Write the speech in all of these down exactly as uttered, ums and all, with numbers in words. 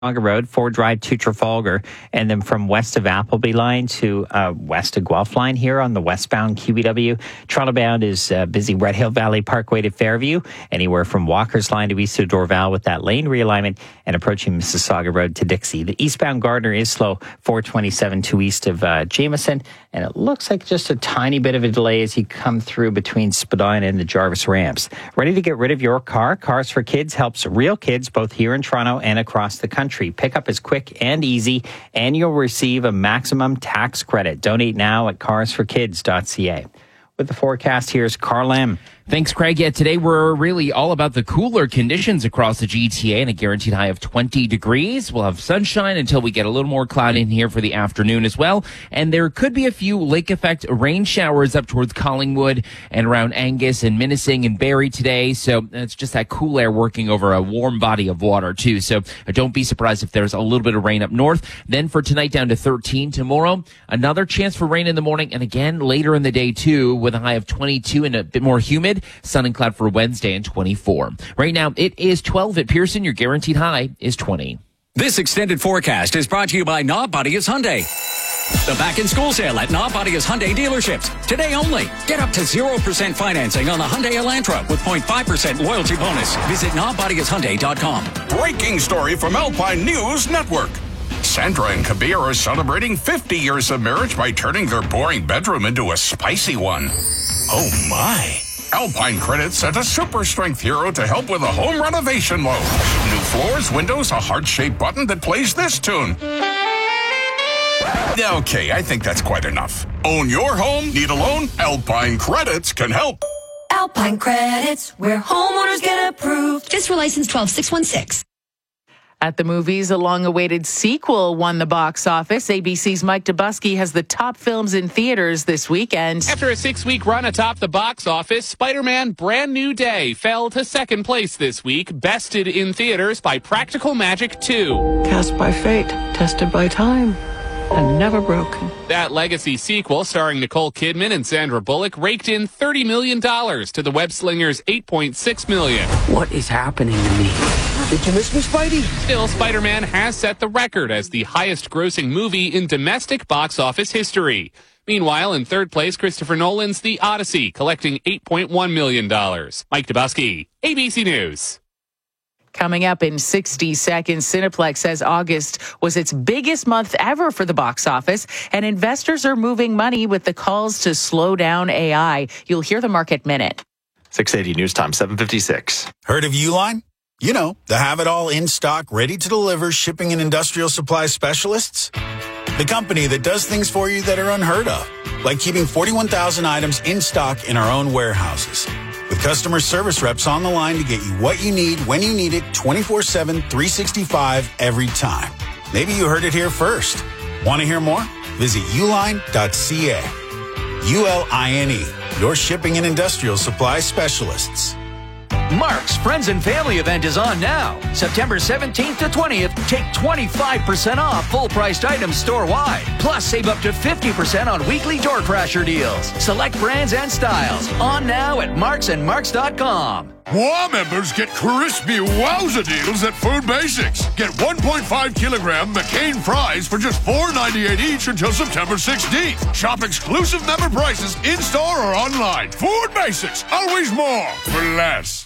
Road, Ford Drive to Trafalgar, and then from west of Appleby line to uh, west of Guelph line here on the westbound Q B W. Toronto bound is uh, busy Red Hill Valley Parkway to Fairview, anywhere from Walker's line to east of Dorval with that lane realignment, and approaching Mississauga Road to Dixie. The eastbound Gardner is slow, four twenty-seven to east of uh, Jameson, and it looks like just a tiny bit of a delay as you come through between Spadina and the Jarvis ramps. Ready to get rid of your car? Cars for Kids helps real kids both here in Toronto and across the country. Pickup is quick and easy, and you'll receive a maximum tax credit. Donate now at cars for kids dot c a. With the forecast, here's Carl M. Thanks, Craig. Yeah, today we're really all about the cooler conditions across the G T A and a guaranteed high of twenty degrees. We'll have sunshine until we get a little more cloud in here for the afternoon as well. And there could be a few lake effect rain showers up towards Collingwood and around Angus and Minising and Barrie today. So it's just that cool air working over a warm body of water too. So don't be surprised if there's a little bit of rain up north. Then for tonight down to thirteen. Tomorrow, another chance for rain in the morning and again later in the day too with a high of twenty-two and a bit more humid. Sun and cloud for Wednesday and twenty-four. Right now, it is twelve at Pearson. Your guaranteed high is twenty. This extended forecast is brought to you by Nobodius Hyundai. The back-in-school sale at Nobodius Hyundai dealerships. Today only. Get up to zero percent financing on the Hyundai Elantra with zero point five percent loyalty bonus. Visit Nobodius Hyundai dot com. Breaking story from Alpine News Network. Sandra and Kabir are celebrating fifty years of marriage by turning their boring bedroom into a spicy one. Oh, my. Alpine Credit sent a super strength hero to help with a home renovation loan. New floors, windows, a heart-shaped button that plays this tune. Okay, I think that's quite enough. Own your home? Need a loan? Alpine Credits can help. Alpine Credits, where homeowners get approved. Just for license twelve six one six. At the movies, a long-awaited sequel won the box office. A B C's Mike Dubusky has the top films in theaters this weekend. After a six-week run atop the box office, Spider-Man Brand New Day fell to second place this week, bested in theaters by Practical Magic two. Cast by fate, tested by time, and never broken. That legacy sequel, starring Nicole Kidman and Sandra Bullock, raked in thirty million dollars to the web-slinger's eight point six million dollars. What is happening to me? Did you miss me, Spidey? Still, Spider-Man has set the record as the highest-grossing movie in domestic box office history. Meanwhile, in third place, Christopher Nolan's The Odyssey, collecting eight point one million dollars. Mike Dubusky, A B C News. Coming up in sixty seconds, Cineplex says August was its biggest month ever for the box office, and investors are moving money with the calls to slow down A I. You'll hear the Market Minute. six eighty News Time, seven fifty-six. Heard of Uline? You know, the have-it-all in-stock, ready-to-deliver shipping and industrial supply specialists. The company that does things for you that are unheard of, like keeping forty-one thousand items in stock in our own warehouses. With customer service reps on the line to get you what you need, when you need it, twenty-four seven, three sixty-five, every time. Maybe you heard it here first. Want to hear more? Visit uline dot c a. U L I N E, your shipping and industrial supply specialists. Mark's Friends and Family event is on now. September seventeenth to twentieth, take twenty-five percent off full-priced items store-wide. Plus, save up to fifty percent on weekly door crasher deals. Select brands and styles. On now at marks and marks dot com. War members get crispy wowza deals at Food Basics. Get one point five kilogram McCain fries for just four ninety-eight each until September sixteenth. Shop exclusive member prices in-store or online. Food Basics, always more for less.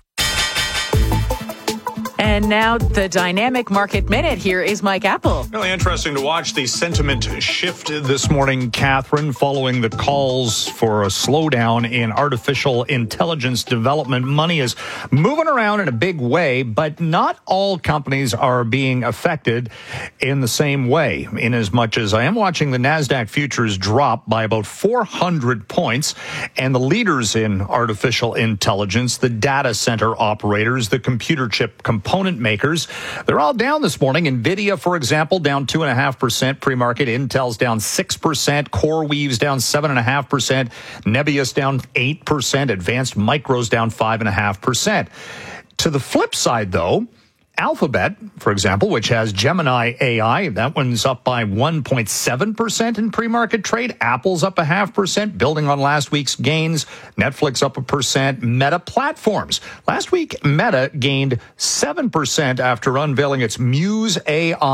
And now the Dynamic Market Minute. Here is Mike Apple. Really interesting to watch the sentiment shift this morning, Catherine, following the calls for a slowdown in artificial intelligence development. Money is moving around in a big way, but not all companies are being affected in the same way. In as much as I am watching the NASDAQ futures drop by about four hundred points, and the leaders in artificial intelligence, the data center operators, the computer chip components, component makers, they're all down this morning. NVIDIA, for example, down two point five percent pre-market. Intel's down six percent. CoreWeave's down seven point five percent. Nebius down eight percent. Advanced Micro's down five point five percent. To the flip side, though, Alphabet, for example, which has Gemini A I, that one's up by one point seven percent in pre-market trade. Apple's up a half percent, building on last week's gains. Netflix up a percent. Meta Platforms. Last week, Meta gained seven percent after unveiling its Muse A I